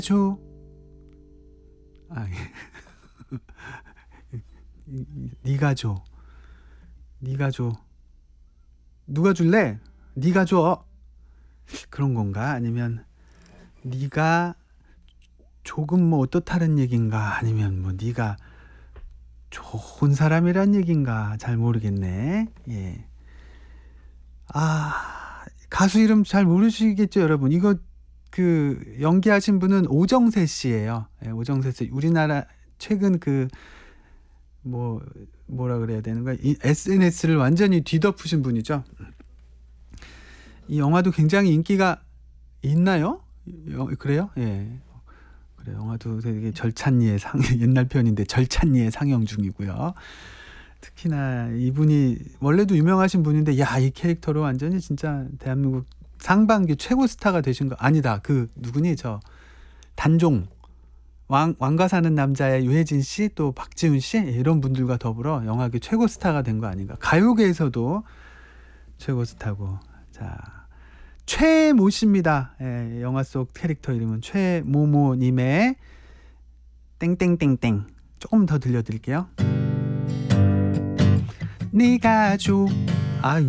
줘. 아, 네가 줘. 네가 줘. 누가 줄래? 네가 줘. 그런 건가? 아니면 네가 조금 뭐 어떻다는 얘긴가? 아니면 뭐 네가 좋은 사람이란 얘긴가? 잘 모르겠네. 예. 아, 가수 이름 잘 모르시겠죠, 여러분? 이거 그 연기하신 분은 오정세 씨예요. 예, 오정세 씨. 우리나라 최근 그 뭐 뭐라 그래야 되는 거야? 이 SNS를 완전히 뒤덮으신 분이죠. 이 영화도 굉장히 인기가 있나요? 그래요? 예. 그래, 영화도 되게 절찬리에 옛날 편인데 절찬리에 상영 중이고요. 특히나 이분이 원래도 유명하신 분인데, 야, 이 캐릭터로 완전히 진짜 대한민국 상반기 최고 스타가 되신 거 아니다. 그 누구니? 저 단종 왕가 사는 남자의 유해진 씨, 또 박지훈 씨, 이런 분들과 더불어 영화계 최고 스타가 된 거 아닌가. 가요계에서도 최고 스타고. 자, 최모 씨입니다. 예, 영화 속 캐릭터 이름은 최모모님의 땡땡땡땡. 조금 더 들려드릴게요. 네가 줘. 아,